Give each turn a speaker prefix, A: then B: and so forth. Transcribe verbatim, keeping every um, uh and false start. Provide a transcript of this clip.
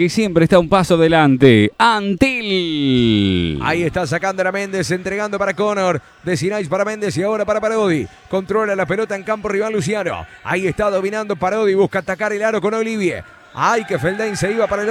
A: que siempre está un paso adelante. Antil.
B: Ahí está sacando a Méndez, entregando para Connor. De Sinais para Méndez y ahora para Parodi. Controla la pelota en campo rival Luciano. Ahí está dominando Parodi, busca atacar el aro con Olivier. Ay, que Feldain se iba para el